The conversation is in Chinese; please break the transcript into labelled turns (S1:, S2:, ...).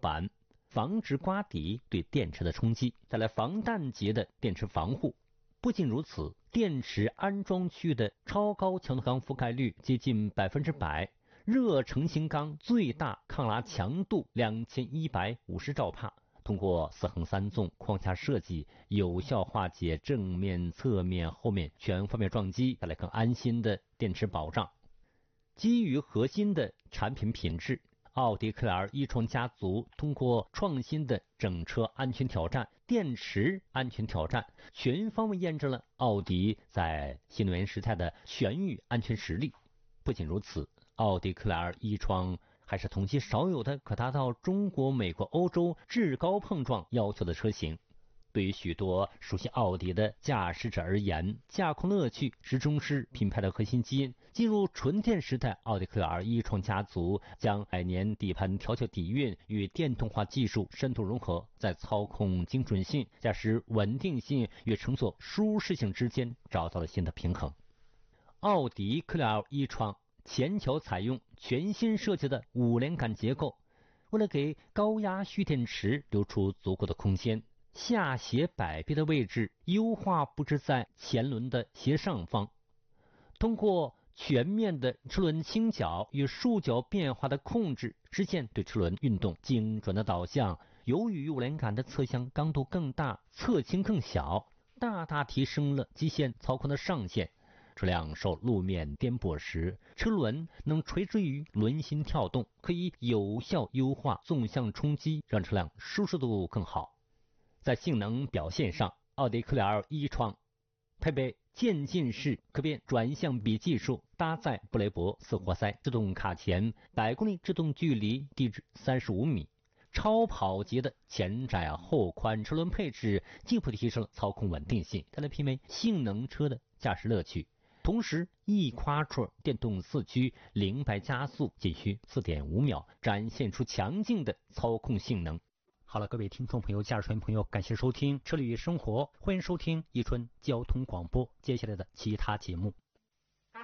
S1: 板，防止刮底对电池的冲击，带来防弹级的电池防护。不仅如此，电池安装区的超高强度钢覆盖率接近100%，热成型钢最大抗拉强度2150兆帕。通过4横3纵框架设计，有效化解正面、侧面、后面全方面撞击，带来更安心的电池保障。基于核心的产品品质，奥迪 Q2 e-tron 家族通过创新的整车安全挑战、电池安全挑战，全方位验证了奥迪在新能源时代的全域安全实力。不仅如此，奥迪 Q2 e-tron 还是同期少有的可达到中国、美国、欧洲至高碰撞要求的车型。对于许多熟悉奥迪的驾驶者而言，驾控乐趣始终是品牌的核心基因。进入纯电时代，奥迪 Q2 e-tron 家族将百年底盘调校底蕴与电动化技术深度融合，在操控精准性、驾驶稳定性与乘坐舒适性之间找到了新的平衡。奥迪 Q2 e-tron 前桥采用全新设计的5连杆结构，为了给高压蓄电池留出足够的空间，下斜摆臂的位置优化布置在前轮的斜上方。通过全面的车轮倾角与竖角变化的控制，实现对车轮运动精准的导向。由于5连杆的侧向刚度更大，侧倾更小，大大提升了极限操控的上限。车辆受路面颠簸时，车轮能垂直于轮心跳动，可以有效优化纵向冲击，让车辆舒适度更好。在性能表现上，奥迪 Q2 e-tron 配备渐进式可变转向比技术，搭载布雷伯4活塞自动卡钳，100公里制动距离低至35米。超跑级的前窄后宽车轮配置进一步提升了操控稳定性，带来媲美性能车的驾驶乐趣。同时 e-quattro 电动4驱0百加速仅需 4.5 秒，展现出强劲的操控性能。好了，各位听众朋友、驾驶员朋友，感谢收听车里与生活，欢迎收听一春交通广播接下来的其他节目。